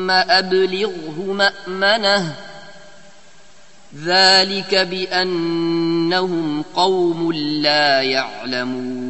ثم أبلغه مأمنه ذلك بأنهم قوم لا يعلمون